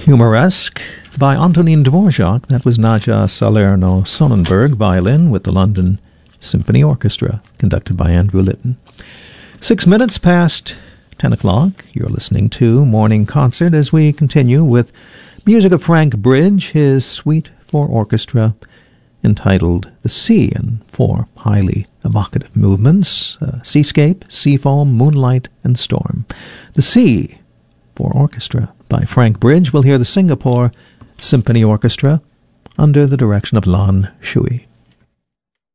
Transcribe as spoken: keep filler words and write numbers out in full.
Humoresque by Antonin Dvorak. That was Nadja Salerno-Sonnenberg, violin, with the London Symphony Orchestra, conducted by Andrew Litton. Six minutes past ten o'clock. You're listening to Morning Concert as we continue with music of Frank Bridge, his suite for orchestra entitled The Sea, and four highly evocative movements: uh, seascape, sea foam, moonlight, and storm. The Sea for orchestra by Frank Bridge. We'll hear the Singapore Symphony Orchestra under the direction of Lan Shui.